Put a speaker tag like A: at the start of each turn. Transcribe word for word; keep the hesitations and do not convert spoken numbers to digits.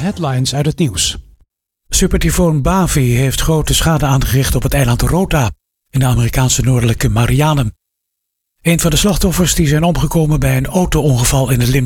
A: headlines uit het nieuws. Supertyfoon Bavi heeft grote schade aangericht op het eiland Rota in de Amerikaanse noordelijke Marianen. Een van de slachtoffers die zijn omgekomen bij een auto-ongeval in het Limburgse